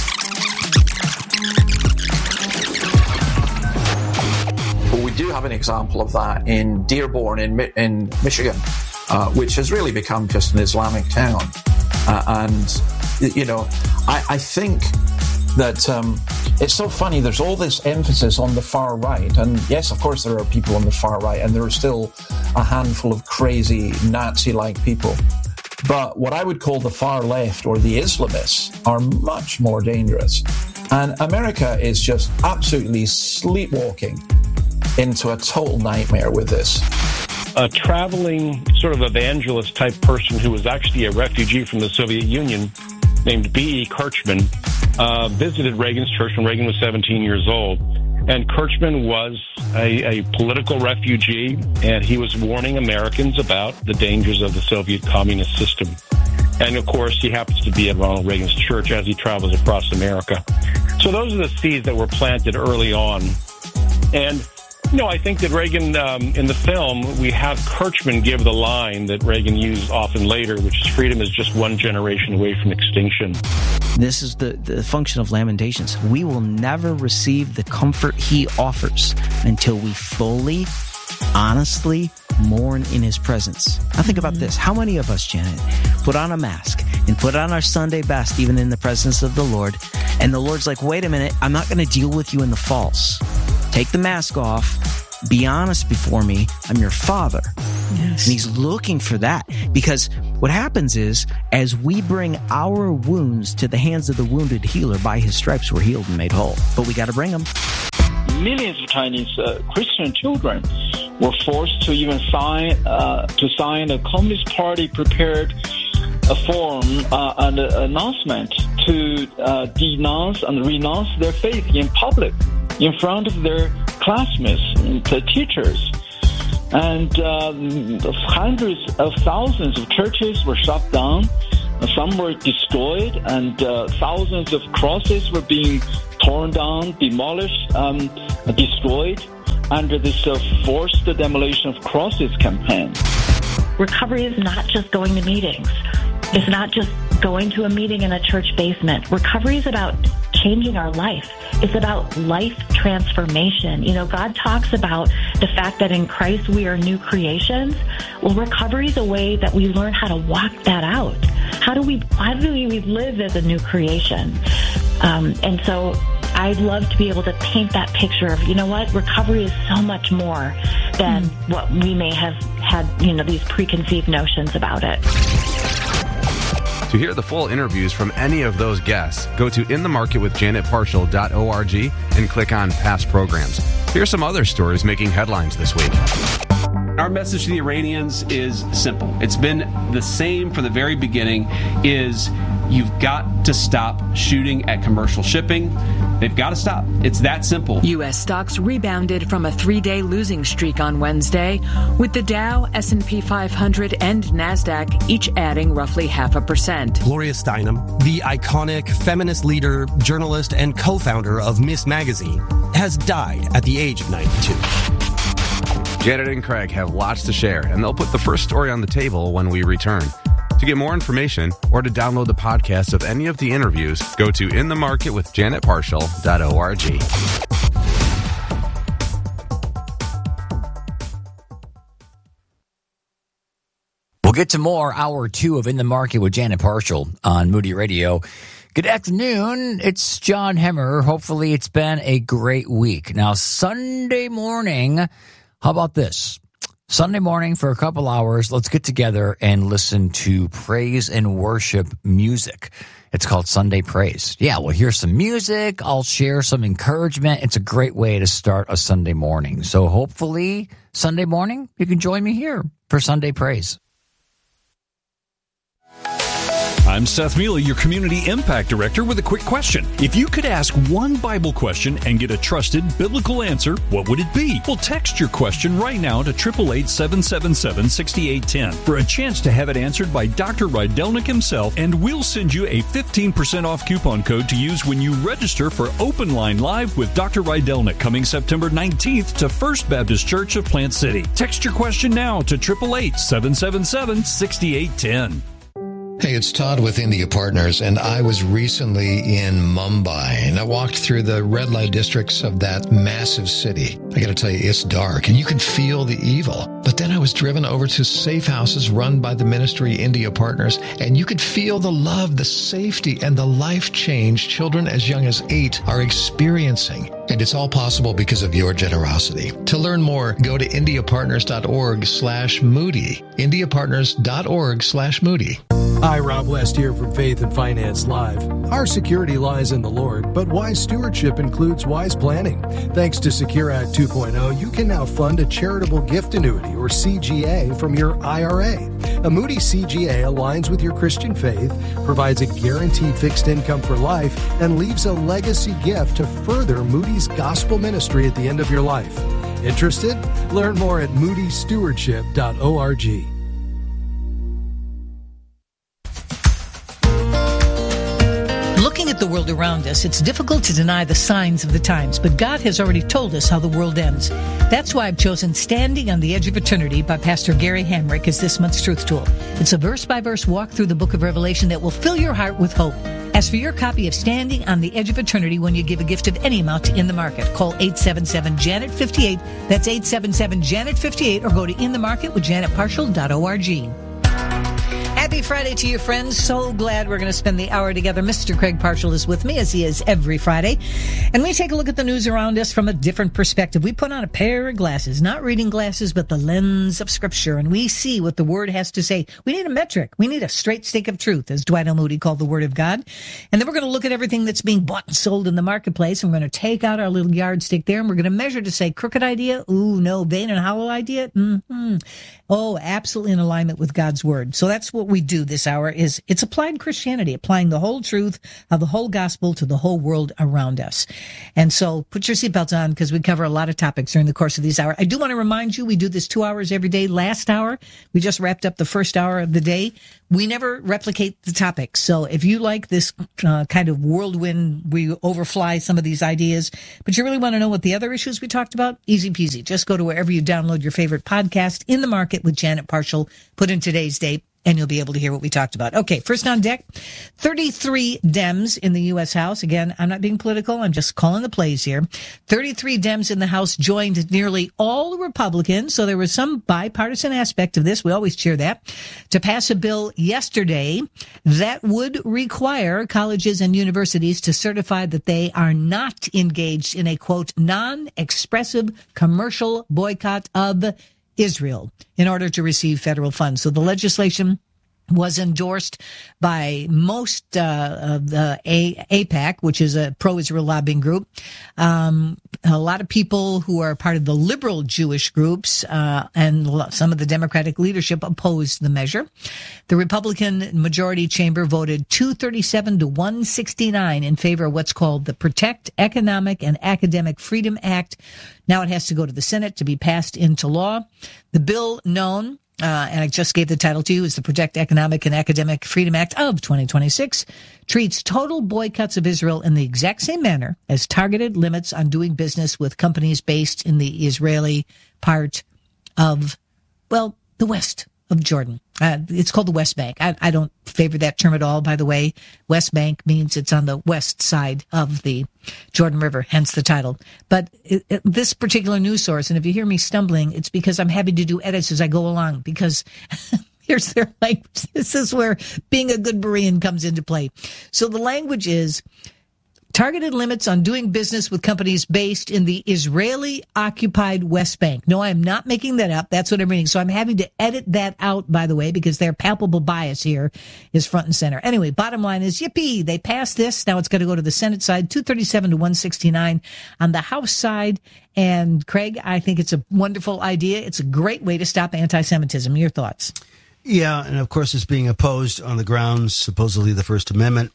Well, we do have an example of that in Dearborn in, in Michigan, uh, which has really become just an Islamic town. Uh, and, you know, I, I think that um, it's so funny. There's all this emphasis on the far right. And yes, of course, there are people on the far right, and there are still a handful of crazy Nazi-like people. But what I would call the far left or the Islamists are much more dangerous. And America is just absolutely sleepwalking into a total nightmare with this. A traveling sort of evangelist type person who was actually a refugee from the Soviet Union named B E Kirchman uh, visited Reagan's church when Reagan was seventeen years old. And Kirchman was a, a political refugee, and he was warning Americans about the dangers of the Soviet communist system. And, of course, he happens to be at Ronald Reagan's church as he travels across America. So those are the seeds that were planted early on. And You know, I think that Reagan, um, in the film, we have Kirchman give the line that Reagan used often later, which is freedom is just one generation away from extinction. This is the, the function of Lamentations. We will never receive the comfort he offers until we fully, honestly mourn in his presence. Now think about this. How many of us, Janet, put on a mask and put on our Sunday best even in the presence of the Lord, and the Lord's like, wait a minute, I'm not going to deal with you in the false. Take the mask off. Be honest before me. I'm your father. Yes. And he's looking for that because What happens is, as we bring our wounds to the hands of the wounded healer, by his stripes we're healed and made whole. But we got to bring them. Millions of Chinese uh, Christian children were forced to even sign uh, to sign a Communist Party prepared a form uh, and an announcement to uh, denounce and renounce their faith in public, in front of their classmates, the teachers. And um, hundreds of thousands of churches were shut down. Some were destroyed, and uh, thousands of crosses were being torn down, demolished, um, destroyed under this uh, forced demolition of crosses campaign. Recovery is not just going to meetings. It's not just going to a meeting in a church basement. Recovery is about changing our life. It's about life transformation. You know, God talks about the fact that in Christ we are new creations. Well, recovery is a way that we learn how to walk that out. How do we, how do we live as a new creation? Um, and so I'd love to be able to paint that picture of, you know what, recovery is so much more than mm. what we may have had, you know, these preconceived notions about it. To hear the full interviews from any of those guests, go to in the market with janet parshall dot org and click on past programs. Here's some other stories making headlines this week. Our message to the Iranians is simple. It's been the same from the very beginning, is you've got to stop shooting at commercial shipping. They've got to stop. It's that simple. U S stocks rebounded from a three-day losing streak on Wednesday, with the Dow, S and P five hundred, and NASDAQ each adding roughly half a percent. Gloria Steinem, the iconic feminist leader, journalist, and co-founder of Miss Magazine, has died at the age of ninety-two. Janet and Craig have lots to share, and they'll put the first story on the table when we return. To get more information or to download the podcast of any of the interviews, go to in the market with janet parshall dot org. We'll get to more hour two of In the Market with Janet Parshall on Moody Radio. Good afternoon. It's John Hemmer. Hopefully it's been a great week. Now, Sunday morning, how about this? Sunday morning for a couple hours, let's get together and listen to praise and worship music. It's called Sunday Praise. Yeah, we'll hear some music. I'll share some encouragement. It's a great way to start a Sunday morning. So hopefully Sunday morning, you can join me here for Sunday Praise. I'm Seth Mealy, your Community Impact Director, with a quick question. If you could ask one Bible question and get a trusted biblical answer, what would it be? Well, text your question right now to eight eight eight, seven seven seven, six eight one zero for a chance to have it answered by Doctor Rydelnik himself, and we'll send you a fifteen percent off coupon code to use when you register for Open Line Live with Doctor Rydelnik coming September nineteenth to First Baptist Church of Plant City. Text your question now to eight eight eight, seven seven seven, six eight one zero. Hey, it's Todd with India Partners, and I was recently in Mumbai, and I walked through the red light districts of that massive city. I got to tell you, it's dark, and you can feel the evil. But then I was driven over to safe houses run by the ministry India Partners, and you could feel the love, the safety, and the life change children as young as eight are experiencing. And it's all possible because of your generosity. To learn more, go to indiapartners.org slash Moody. indiapartners.org slash Moody. Hi, Rob West here from Faith and Finance Live. Our security lies in the Lord, but wise stewardship includes wise planning. Thanks to Secure Act two point oh, you can now fund a charitable gift annuity, or C G A, from your I R A. A Moody C G A aligns with your Christian faith, provides a guaranteed fixed income for life, and leaves a legacy gift to further Moody's gospel ministry at the end of your life. Interested? Learn more at moody stewardship dot org. Looking at the world around us, it's difficult to deny the signs of the times, but God has already told us how the world ends. That's why I've chosen Standing on the Edge of Eternity by Pastor Gary Hamrick as this month's Truth Tool. It's a verse-by-verse walk through the book of Revelation that will fill your heart with hope. As for your copy of Standing on the Edge of Eternity when you give a gift of any amount to In the Market, call eight seven seven, Janet fifty-eight. That's eight seven seven, Janet fifty-eight, or go to in the market with janet parshall dot org. At Happy Friday to you, friends. So glad we're going to spend the hour together. Mister Craig Parshall is with me, as he is every Friday. And we take a look at the news around us from a different perspective. We put on a pair of glasses, not reading glasses, but the lens of Scripture, and we see what the Word has to say. We need a metric. We need a straight stick of truth, as Dwight L. Moody called the Word of God. And then we're going to look at everything that's being bought and sold in the marketplace, and we're going to take out our little yardstick there, and we're going to measure to say, crooked idea? Ooh, no. Vain and hollow idea? Mm-hmm. Oh, absolutely in alignment with God's Word. So that's what we do this hour. Is it's applied Christianity, applying the whole truth of the whole gospel to the whole world around us. And so put your seatbelts on, because we cover a lot of topics during the course of these hours. I do want to remind you, we do this two hours every day. Last hour, we just wrapped up the first hour of the day. We never replicate the topics. So if you like this uh, kind of whirlwind, we overfly some of these ideas, but you really want to know what the other issues we talked about, easy peasy. Just go to wherever you download your favorite podcast, In the Market with Janet Parshall, put in today's date, and you'll be able to hear what we talked about. Okay, first on deck, thirty-three Dems in the U S House. Again, I'm not being political. I'm just calling the plays here. thirty-three Dems in the House joined nearly all the Republicans. So there was some bipartisan aspect of this. We always cheer that. To pass a bill yesterday that would require colleges and universities to certify that they are not engaged in a, quote, non-expressive commercial boycott of Israel in order to receive federal funds. So the legislation was endorsed by most uh, of the A- AIPAC, which is a pro-Israel lobbying group. Um, a lot of people who are part of the liberal Jewish groups uh, and some of the Democratic leadership opposed the measure. The Republican majority chamber voted two thirty-seven to one sixty-nine in favor of what's called the Protect Economic and Academic Freedom Act. Now it has to go to the Senate to be passed into law. The bill, known Uh, and I just gave the title to you, is the Protect Economic and Academic Freedom Act of twenty twenty-six, treats total boycotts of Israel in the exact same manner as targeted limits on doing business with companies based in the Israeli part of, well, the west of Jordan. Uh, it's called the West Bank. I, I don't favor that term at all, by the way. West Bank means it's on the west side of the Jordan River, hence the title. But it, it, this particular news source, and if you hear me stumbling, it's because I'm having to do edits as I go along, because here's their language. This is where being a good Berean comes into play. So the language is targeted limits on doing business with companies based in the Israeli-occupied West Bank. No, I'm not making that up. That's what I'm reading. So I'm having to edit that out, by the way, because their palpable bias here is front and center. Anyway, bottom line is, yippee, they passed this. Now it's going to go to the Senate side, two thirty-seven to one sixty-nine on the House side. And Craig, I think it's a wonderful idea. It's a great way to stop anti-Semitism. Your thoughts? Yeah, and of course it's being opposed on the grounds, supposedly the First Amendment.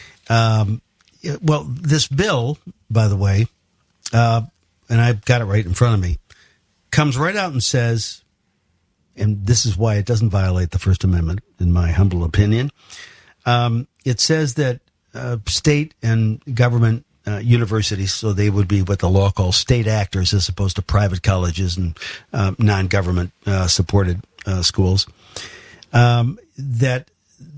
Um, Well, this bill, by the way, uh, and I've got it right in front of me, comes right out and says, and this is why it doesn't violate the First Amendment, in my humble opinion. Um, it says that uh, state and government uh, universities, so they would be what the law calls state actors as opposed to private colleges and uh, non-government uh, supported uh, schools, um, that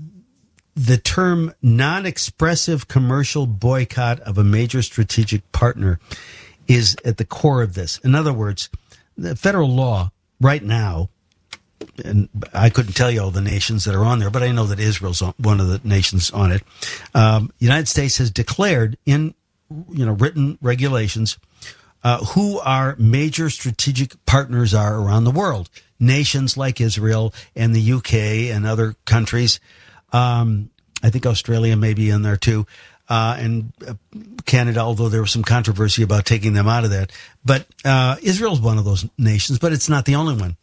the term non-expressive commercial boycott of a major strategic partner is at the core of this. In other words, the federal law right now, and I couldn't tell you all the nations that are on there, but I know that Israel's one of the nations on it. Um, the United States has declared in, you know, written regulations uh, who our major strategic partners are around the world. Nations like Israel and the U K and other countries. Um, I think Australia may be in there too, uh, and uh, Canada, although there was some controversy about taking them out of that. But uh, Israel's one of those nations, but it's not the only one.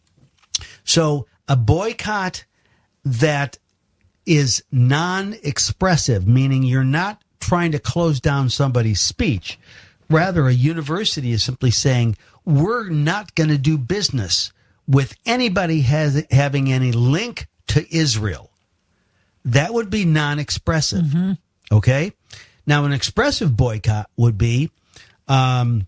So a boycott that is non-expressive, meaning you're not trying to close down somebody's speech. Rather, a university is simply saying, we're not going to do business with anybody has, having any link to Israel. That would be non-expressive, mm-hmm. Okay? Now, an expressive boycott would be um,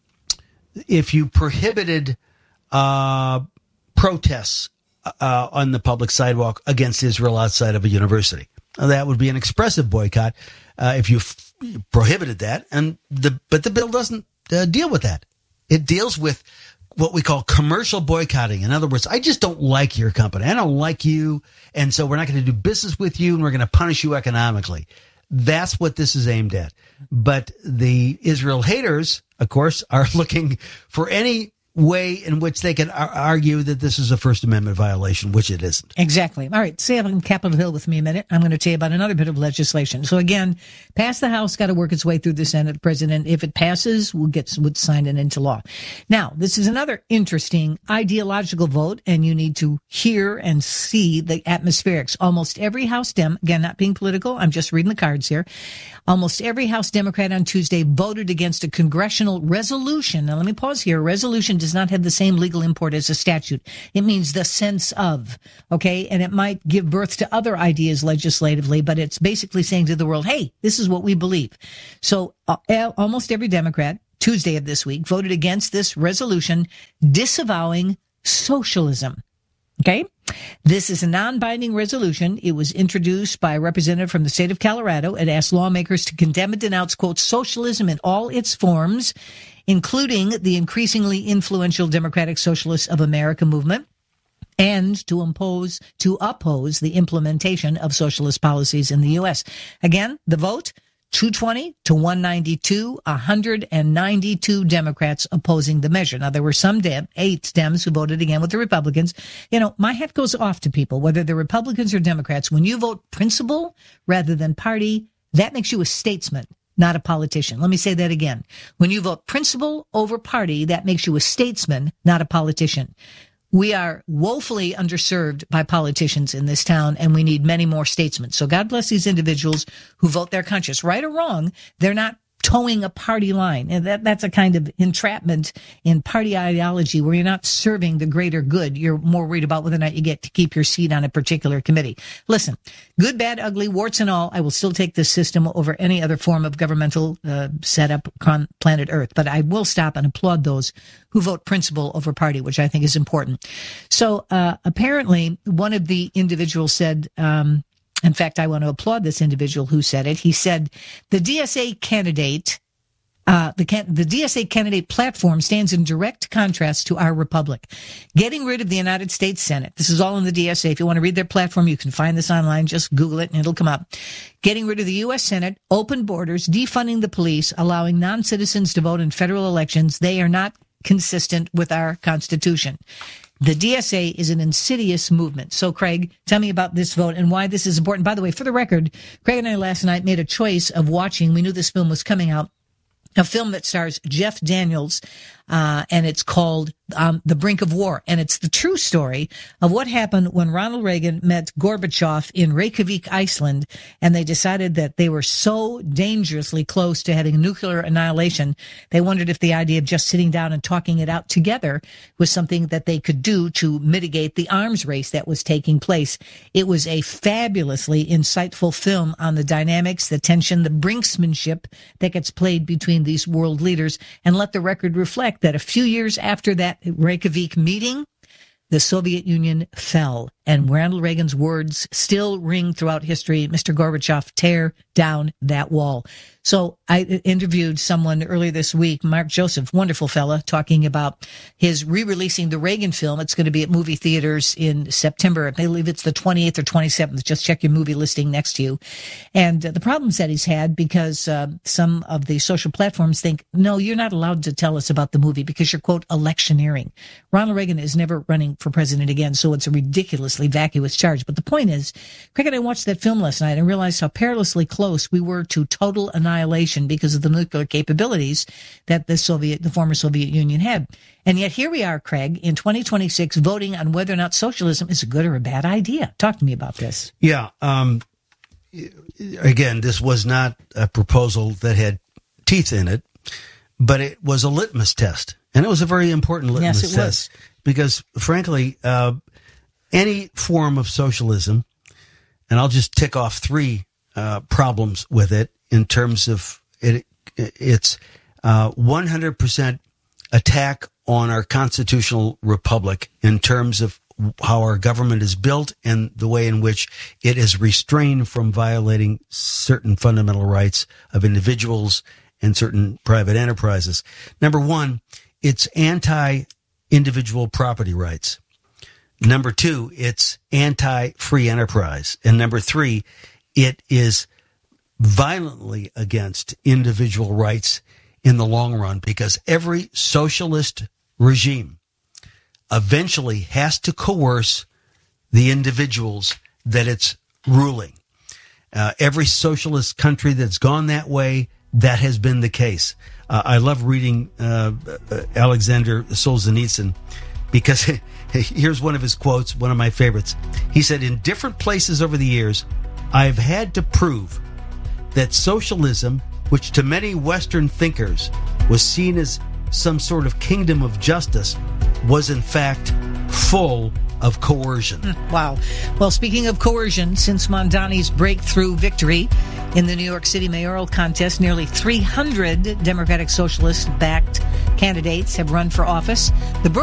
if you prohibited uh, protests uh, on the public sidewalk against Israel outside of a university. Now, that would be an expressive boycott uh, if you f- prohibited that. And the but the bill doesn't uh, deal with that. It deals with what we call commercial boycotting. In other words, I just don't like your company. I don't like you. And so we're not going to do business with you and we're going to punish you economically. That's what this is aimed at. But the Israel haters, of course, are looking for any way in which they can ar- argue that this is a First Amendment violation, which it isn't. Exactly. All right. Stay up on Capitol Hill with me a minute. I'm going to tell you about another bit of legislation. So again, pass the House, got to work its way through the Senate. The President, if it passes, will get would sign it into law. Now, this is another interesting ideological vote, and you need to hear and see the atmospherics. Almost every House Dem, again, not being political, I'm just reading the cards here. Almost every House Democrat on Tuesday voted against a congressional resolution. Now, let me pause here. A resolution does not have the same legal import as a statute. It means the sense of, okay? And it might give birth to other ideas legislatively, but it's basically saying to the world, hey, this is what we believe. So uh, almost every Democrat, Tuesday of this week, voted against this resolution disavowing socialism. Okay? This is a non-binding resolution. It was introduced by a representative from the state of Colorado. It asked lawmakers to condemn and denounce, quote, socialism in all its forms, including the increasingly influential Democratic Socialists of America movement, and to impose, to oppose the implementation of socialist policies in the U S. Again, the vote, two twenty to one ninety-two, one hundred ninety-two Democrats opposing the measure. Now, there were some Dem, eight Dems who voted again with the Republicans. You know, my hat goes off to people, whether they're Republicans or Democrats. When you vote principle rather than party, that makes you a statesman, not a politician. Let me say that again. When you vote principle over party, that makes you a statesman, not a politician. We are woefully underserved by politicians in this town, and we need many more statesmen. So God bless these individuals who vote their conscience. Right or wrong, they're not towing a party line. And that, that's a kind of entrapment in party ideology where you're not serving the greater good. You're more worried about whether or not you get to keep your seat on a particular committee. Listen, good, bad, ugly, warts and all, I will still take this system over any other form of governmental uh, setup on planet Earth. But I will stop and applaud those who vote principle over party, which I think is important. So uh, apparently one of the individuals said, um, in fact, I want to applaud this individual who said it. He said, the D S A candidate, uh, the, can- the D S A candidate platform stands in direct contrast to our republic. Getting rid of the United States Senate. This is all in the D S A. If you want to read their platform, you can find this online. Just Google it and it'll come up. Getting rid of the U S Senate, open borders, defunding the police, allowing non-citizens to vote in federal elections. They are not consistent with our Constitution. The D S A is an insidious movement. So, Craig, tell me about this vote and why this is important. By the way, for the record, Craig and I last night made a choice of watching, we knew this film was coming out, a film that stars Jeff Daniels, uh, and it's called um, The Brink of War. And it's the true story of what happened when Ronald Reagan met Gorbachev in Reykjavik, Iceland, and they decided that they were so dangerously close to having nuclear annihilation, they wondered if the idea of just sitting down and talking it out together was something that they could do to mitigate the arms race that was taking place. It was a fabulously insightful film on the dynamics, the tension, the brinksmanship that gets played between these world leaders. And let the record reflect that a few years after that Reykjavik meeting, the Soviet Union fell. And Ronald Reagan's words still ring throughout history. Mister Gorbachev, tear down that wall. So I interviewed someone earlier this week, Mark Joseph, wonderful fella, talking about his re-releasing the Reagan film. It's going to be at movie theaters in September. I believe it's the twenty-eighth or twenty-seventh. Just check your movie listing next to you. And uh, the problems that he's had because uh, some of the social platforms think, no, you're not allowed to tell us about the movie because you're, quote, electioneering. Ronald Reagan is never running for president again, so it's a ridiculous vacuous charge. But the point is, Craig and I watched that film last night and realized how perilously close we were to total annihilation because of the nuclear capabilities that the Soviet, the former Soviet Union had. And yet here we are, Craig, in twenty twenty-six, voting on whether or not socialism is a good or a bad idea. Talk to me about this. Yeah. Um, again, this was not a proposal that had teeth in it, but it was a litmus test. And it was a very important litmus yes, it test. Was. Because, frankly, uh, any form of socialism, and I'll just tick off three uh, problems with it in terms of it, it's uh, one hundred percent attack on our constitutional republic in terms of how our government is built and the way in which it is restrained from violating certain fundamental rights of individuals and certain private enterprises. Number one, it's anti individual property rights. Number two, it's anti-free enterprise. And number three, it is violently against individual rights in the long run, because every socialist regime eventually has to coerce the individuals that it's ruling. Uh, every socialist country that's gone that way, that has been the case. Uh, I love reading uh, Alexander Solzhenitsyn, because here's one of his quotes, one of my favorites. He said, "In different places over the years, I've had to prove that socialism, which to many Western thinkers was seen as some sort of kingdom of justice, was in fact full of coercion." Wow. Well, speaking of coercion, since Mondani's breakthrough victory in the New York City mayoral contest, nearly three hundred Democratic Socialist-backed candidates have run for office. The Brookings